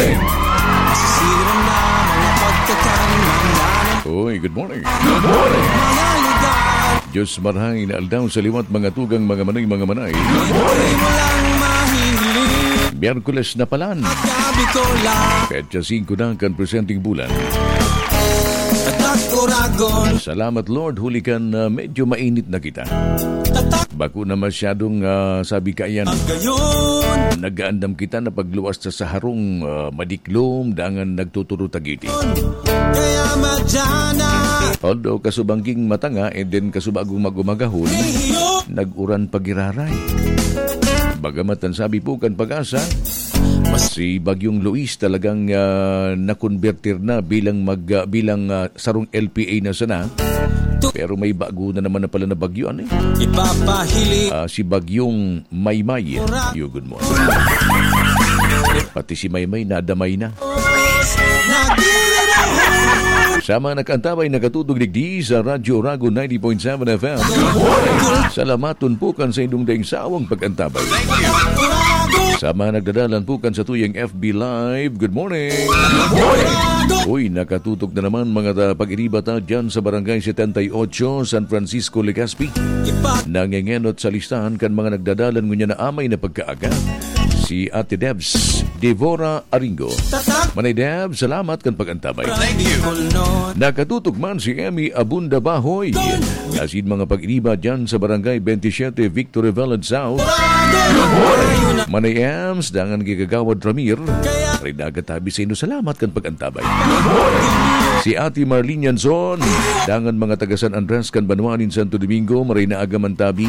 morning. Masisiram na mga pagkakanlanganan. Uy, good morning. Good morning. Mga lugar. Diyos marhay na aldaw sa liwat mga tugang mga manay. Di mo lang mahihiling. Miyerkules na palan. Gabi ko lang. Petsa 5 na kan presenting bulan. Tatak-uragon. Salamat Lord, huli kan medyo mainit na kita. Bako na masyadong sabi ka yan. Gayon. Nagaandam kita na pagluwas sa saharong madiklom dangan nagtuturo tagiti. Kaya madyana. Although kasubangging matanga and then kasubagong magumagahon, nag-uran pagiraray. Bagamat ang sabi po kan pag-asa, si Bagyong Luis talagang nakonvertir na bilang sarong LPA na sana. Pero may bago na naman na pala na bagyo eh. Ipapahili. Si Bagyong Maymay. You, good morning. Pati si Maymay nadamay na. Sama nakantabay nakatutog digdi sa Radyo Rago 90.7 FM. Salamaton po kan sa indong daing sawang pag-antabay. Sama nagdadalan po kan sa tuyang FB Live. Good morning. Uy, nakatutok na naman mga pag-iribata dyan sa Barangay 78 San Francisco, Legazpi. Nangengenot sa listahan kan mga nagdadalan ngunya na amay na pagkaaga. Si Ate Debs Devora Aringo. Manay Debs, salamat kan pag-antabay. Nakatutok man si Emmy Abunda Bahoy. Asin mga pag-iriba dyan sa Barangay 27 Victor Revelad South. Manay Ems, dangan gigagawad Ramir. Rin nagatabi sa inyo, salamat kan pag-antabay. Si Ate Marlene Yanzon, dangan mga taga San Andres kan Banuanin Santo Domingo, maray na agamantabi.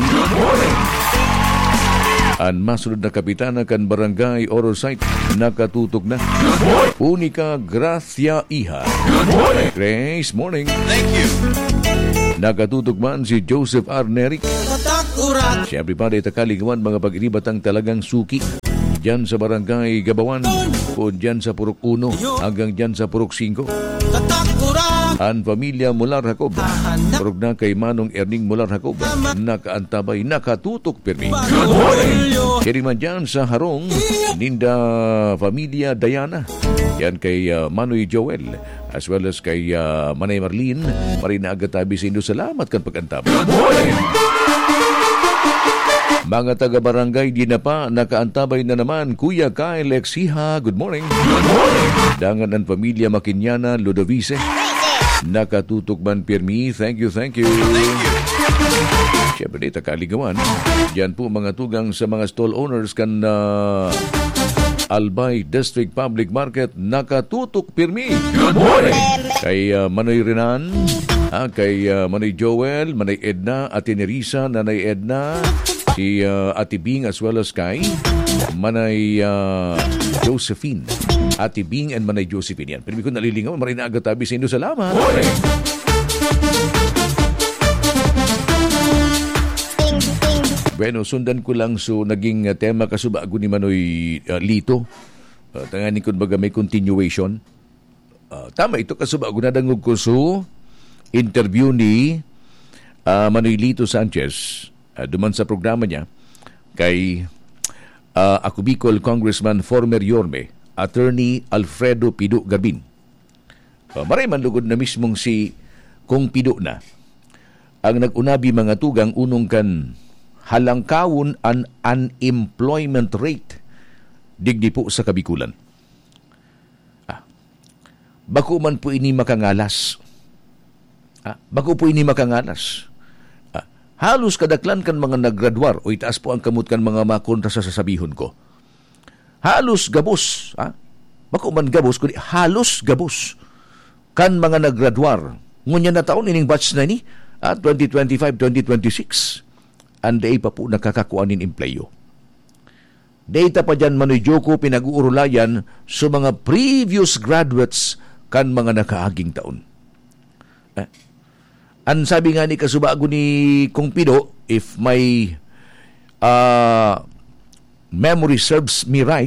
Ang masunod na kapitana kan Barangay Orosite, nakatutok na. Unica Gracia Iha. Grace, morning. Thank you. Nakatutok man si Joseph Arneric. Siyempre pa rin takaligawan mga pag-iribatang talagang suki. Diyan sa Barangay Gabawan o diyan sa Purok 1 hanggang diyan sa Purok 5. Ang pamilya Mular Jacob, purog na kay Manong Erning Mular Jacob, nakaantabay, nakatutok pirmi. Kaya man dyan sa Harong, Ninda Pamilya Diana, yan kay Manoy Joel, as well as kay Manay Marlene, marina agatabi sa inyo, salamat kan pag-antabay. Mga taga-barangay di na pa, nakaantabay na naman, Kuya Kyle Lexiha, good morning. Good morning. Dangan ang pamilya Makinyana, Ludovice, nakatutok man pirmi, thank you. Siyempre dito kaligawan, diyan po mga tugang sa mga stall owners kan Albay District Public Market, nakatutok pirmi. Good morning. Kay Manoy Renan, kay Manoy Joel, Manay Edna, Ate Nerisa, Nanay Edna, si Ate Bing as well as kay Manay Josephine. Ate Bing and Manay Josephine yan. Pero kung nalilingaw, marina agatabi sa inyo. Salamat. Bueno, sundan ko lang so naging tema kasubago ni Manoy Lito. Tanganin ko baga may continuation. Tama ito kasubago na dangog ko so interview ni Manoy Lito Sanchez. Duman sa programa niya kay Ako Bicol Congressman former Yorme Attorney Alfredo Pido Garbin. Maray man lugod na mismong si Kong Pido na ang nag-unabi mga tugang unong kan halangkawon an unemployment rate digdi po sa Kabikulan. Bako man po ini makangalas. Bako po ini makangalas. Halos kadaklan kan mga naggraduar o itaas po ang kamot kan mga makontra sa sasabihon ko. Halos gabos, bako man gabos, kundi halos gabos kan mga naggraduar. Ngunya na taon ining batch na ni, 2025-2026, anday pa po nakakakuanin empleyo. Data pa dyan Manoy Joko pinag-uurulayan sa mga previous graduates kan mga nakaaging taon. Ang sabi nga ni kasubago ni Kong Pido, if my memory serves me right,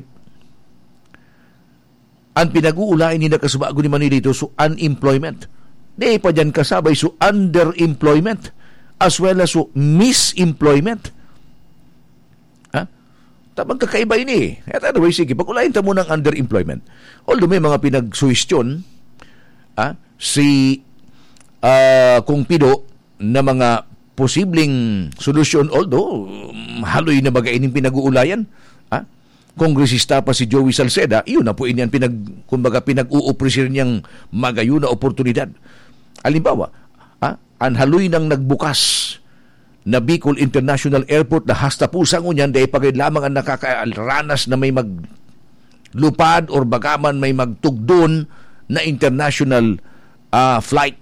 ang pinag-uulain ni nakasubago ni Manila dito so unemployment. Di pa dyan kasabay so underemployment as well as so misemployment. Tabang kakaiba ini. At anyway, sige, pag-ulayin ta mo ng underemployment. Although may mga pinagsuwestyon, si kung pido na mga posibleng solusyon, although haloy na bagay ining pinag-uulayan, kongresista pa si Joey Salceda, iyon na po inyan pinag-uupresir niyang magayon na oportunidad. Halimbawa, ang haloy nang nagbukas na Bicol International Airport na hasta pusang unyan dahil pagay lamang ang nakakaranas na may maglupad or bagaman may magtugdon na international flight.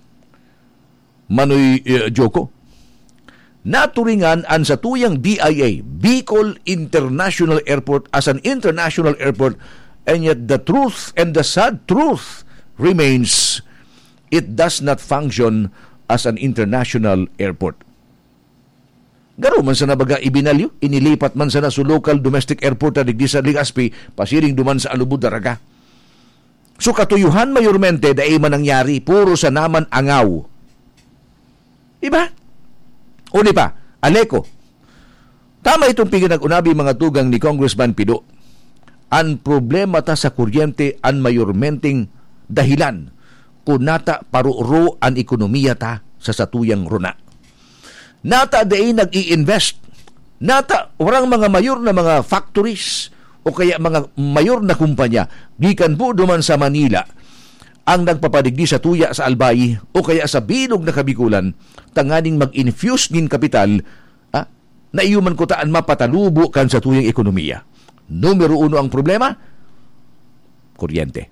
Manoy Joko. Naturingan ang sa tuyang BIA, Bicol International Airport, as an international airport, and yet the truth and the sad truth remains, it does not function as an international airport. Garo man sa nabaga ibinalyo, inilipat man sa na sa local domestic airport na digdi sa Legazpi, pasiring duman sa Alubud, Daraga. So katuyuhan mayormente dahil man nangyari, puro sa naman angaw. Diba? O di pa, Aleco. Tama itong pinag-unabi mga tugang ni Congressman Pido. Ang problema ta sa kuryente ang mayormenteng dahilan kung nata paruro ang ekonomiya ta sa satuyang runa. Nata day nag-i-invest. Nata orang mga mayor na mga factories o kaya mga mayor na kumpanya gikan po duman sa Manila ang nagpapadigdi sa tuya sa Albay o kaya sa bilog na Kabikulan tanganing mag-infuse nin kapital na iyuman ko taan mapatalubo kan sa tuyang ekonomiya. Numero 1 ang problema, kuryente.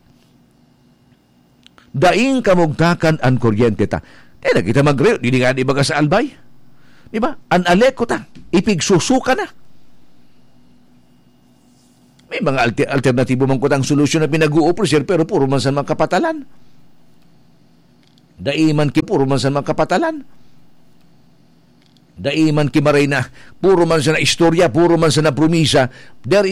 Daing kamugtakan ang kuryente ta. Nakita mag-reo, di nga di baga sa Albay. Diba? Ang Aleco ta, ipigsusuka na. May mga alternatibo man kutang solusyon na pinag-uuprisir pero puro man sa mga kapatalan. Daiman ki puro man sa mga kapatalan. Daiman ki maray na puro man sa na istorya, puro man sa na promisa. There